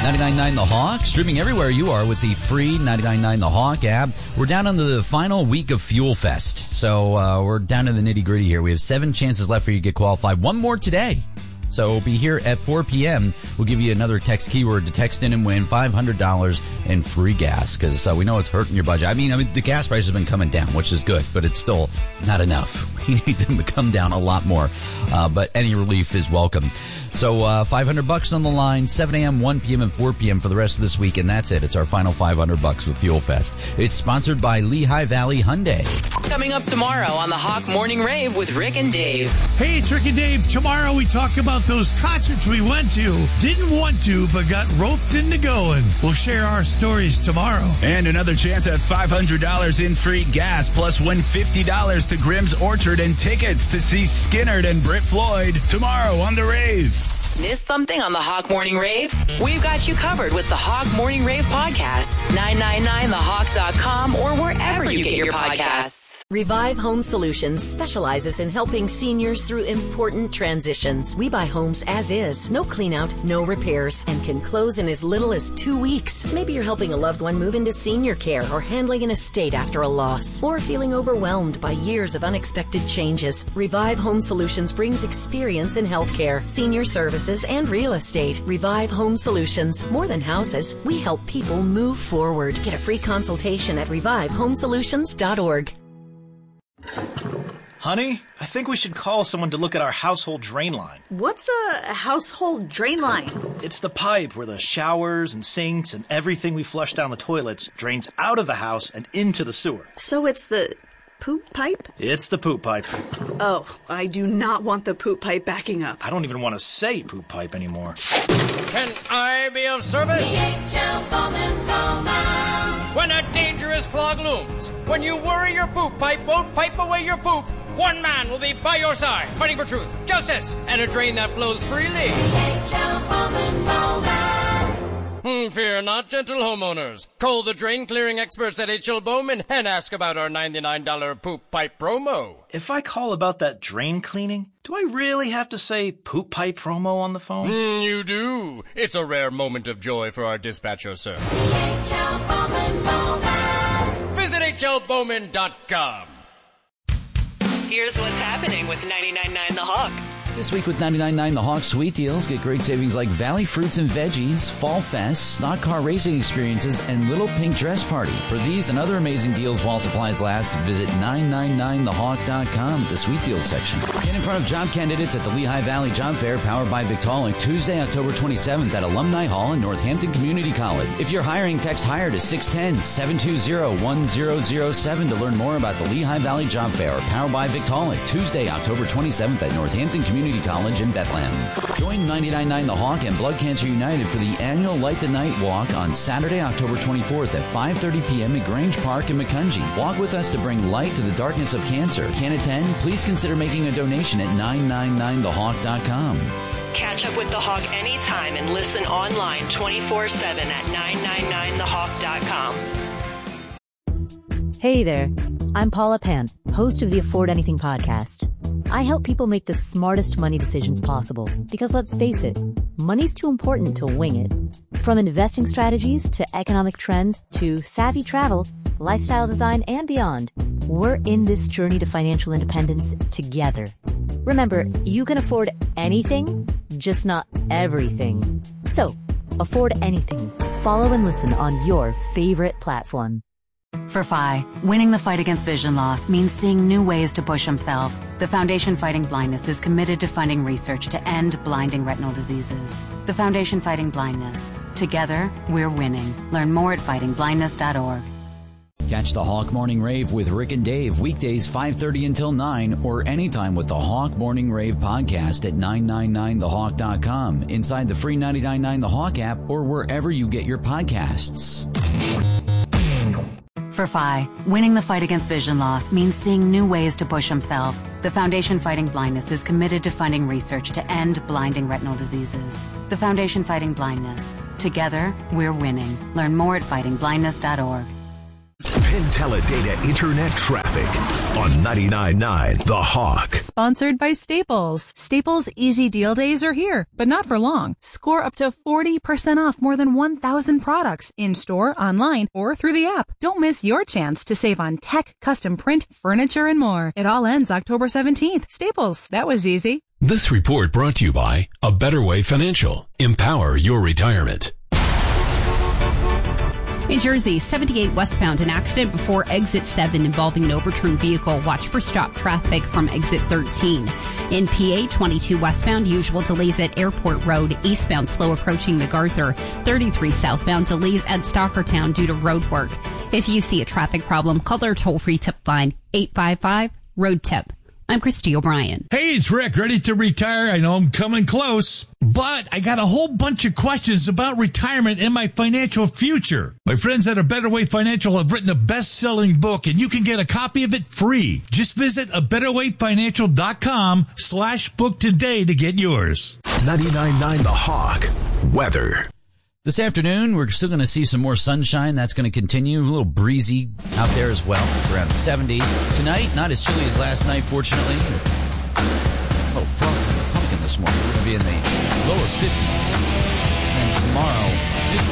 99.9 The Hawk, streaming everywhere you are with the free 99.9 The Hawk app. We're down on the final week of Fuel Fest, so we're down to the nitty-gritty here. We have 7 chances left for you to get qualified. 1 more today. So be here at 4 p.m. We'll give you another text keyword to text in and win $500 in free gas, because we know it's hurting your budget. I mean, the gas price has been coming down, which is good, but it's still not enough. We need them to come down a lot more. But any relief is welcome. So $500 on the line, 7 a.m., 1 p.m., and 4 p.m. for the rest of this week, and that's it. It's our final $500 with Fuel Fest. It's sponsored by Lehigh Valley Hyundai. Coming up tomorrow on the Hawk Morning Rave with Rick and Dave. Hey, it's Rick and Dave. Tomorrow we talk about those concerts we went to, didn't want to, but got roped into going. We'll share our stories tomorrow. And another chance at $500 in free gas, plus win $50 to Grimm's Orchard and tickets to see Skynyrd and Brit Floyd tomorrow on The Rave. Missed something on the Hawk Morning Rave? We've got you covered with the Hawk Morning Rave podcast, 999thehawk.com, or wherever you get your podcasts. Revive Home Solutions specializes in helping seniors through important transitions. We buy homes as is, no clean out, no repairs, and can close in as little as 2 weeks. Maybe you're helping a loved one move into senior care or handling an estate after a loss, or feeling overwhelmed by years of unexpected changes. Revive Home Solutions brings experience in healthcare, senior services, and real estate. Revive Home Solutions. More than houses, we help people move forward. Get a free consultation at revivehomesolutions.org. Honey, I think we should call someone to look at our household drain line. What's a household drain line? It's the pipe where the showers and sinks and everything we flush down the toilets drains out of the house and into the sewer. So it's the poop pipe? It's the poop pipe. Oh, I do not want the poop pipe backing up. I don't even want to say poop pipe anymore. Can I be of service? When a dangerous clog looms, when you worry your poop pipe won't pipe away your poop, one man will be by your side, fighting for truth, justice, and a drain that flows freely. Fear not, gentle homeowners. Call the drain clearing experts at H.L. Bowman and ask about our $99 poop pipe promo. If I call about that drain cleaning, do I really have to say poop pipe promo on the phone? You do. It's a rare moment of joy for our dispatcher, sir. Visit hlbowman.com. Here's what's happening with 99.9 The Hawk. This week with 99.9 The Hawk Sweet Deals, get great savings like Valley Fruits and Veggies, Fall Fest, Stock Car Racing Experiences, and Little Pink Dress Party. For these and other amazing deals while supplies last, visit 999thehawk.com, the Sweet Deals section. Get in front of job candidates at the Lehigh Valley Job Fair powered by Victaulic, Tuesday, October 27th at Alumni Hall in Northampton Community College. If you're hiring, text HIRE to 610-720-1007 to learn more about the Lehigh Valley Job Fair powered by Victaulic, Tuesday, October 27th at Northampton Community College in Bethlehem. Join 99.9 The Hawk and Blood Cancer United for the annual Light the Night Walk on Saturday, October 24th at 5:30 p.m. at Grange Park in Macungie. Walk with us to bring light to the darkness of cancer. Can't attend? Please consider making a donation at 999thehawk.com. Catch up with The Hawk anytime and listen online 24/7 at 999thehawk.com. Hey there, I'm Paula Pant, host of the Afford Anything podcast. I help people make the smartest money decisions possible because, let's face it, money's too important to wing it. From investing strategies to economic trends to savvy travel, lifestyle design, and beyond, we're in this journey to financial independence together. Remember, you can afford anything, just not everything. So, afford anything. Follow and listen on your favorite platform. For Phi, winning the fight against vision loss means seeing new ways to push himself. The Foundation Fighting Blindness is committed to funding research to end blinding retinal diseases. The Foundation Fighting Blindness. Together, we're winning. Learn more at fightingblindness.org. Catch the Hawk Morning Rave with Rick and Dave weekdays 5:30 until 9 or anytime with the Hawk Morning Rave podcast at 999thehawk.com, inside the free 99.9 The Hawk app, or wherever you get your podcasts. For Phi, winning the fight against vision loss means seeing new ways to push himself. The Foundation Fighting Blindness is committed to funding research to end blinding retinal diseases. The Foundation Fighting Blindness. Together, we're winning. Learn more at fightingblindness.org. Penn Teledata Internet Traffic. on 99.9 The Hawk. Sponsored by Staples. Staples Easy Deal Days are here, but not for long. Score up to 40% off more than 1,000 products in-store, online, or through the app. Don't miss your chance to save on tech, custom print, furniture, and more. It all ends October 17th. Staples. That was easy. This report brought to you by A Better Way Financial. Empower your retirement. In Jersey, 78 westbound, an accident before exit 7 involving an overturned vehicle. Watch for stop traffic from exit 13. In PA, 22 westbound, usual delays at Airport Road. Eastbound, slow approaching MacArthur. 33 southbound, delays at Stockertown due to road work. If you see a traffic problem, call our toll-free tip line, 855-ROAD-TIP. I'm Christy O'Brien. Hey, it's Rick, ready to retire. I know I'm coming close, but I got a whole bunch of questions about retirement and my financial future. My friends at A Better Way Financial have written a best-selling book, and you can get a copy of it free. Just visit abetterwayfinancial.com/book today to get yours. 99.9 The Hawk. Weather. This afternoon, we're still going to see some more sunshine. That's going to continue. A little breezy out there as well, around 70. Tonight, not as chilly as last night, fortunately. Oh, frosting the pumpkin this morning. We're going to be in the lower 50s. And tomorrow,